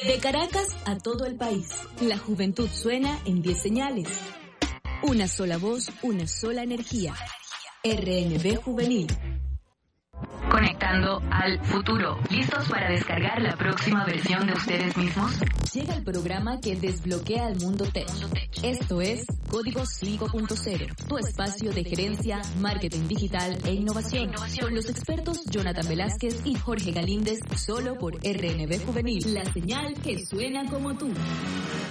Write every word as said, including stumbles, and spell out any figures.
De Caracas a todo el país, la juventud suena en diez señales. Una sola voz, una sola energía. R N B Juvenil. Conectando al futuro. ¿Listos para descargar la próxima versión de ustedes mismos? Llega el programa que desbloquea el mundo tech. Esto es Código cinco punto cero, tu espacio de gerencia, marketing digital e innovación. Con los expertos Jonathan Velázquez y Jorge Galíndez, solo por R N B Juvenil. La señal que suena como tú.